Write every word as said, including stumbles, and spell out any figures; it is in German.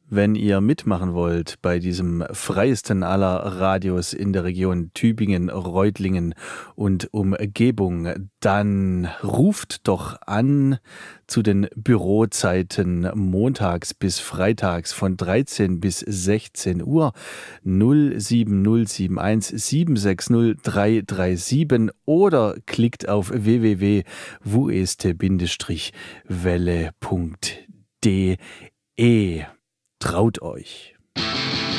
Wenn ihr mitmachen wollt bei diesem freiesten aller Radios in der Region Tübingen, Reutlingen und Umgebung, dann ruft doch an zu den Bürozeiten montags bis freitags von dreizehn bis sechzehn Uhr null sieben null sieben eins sieben sechs null drei drei sieben oder klickt auf w w w punkt w u e s t welle punkt d e. Traut euch!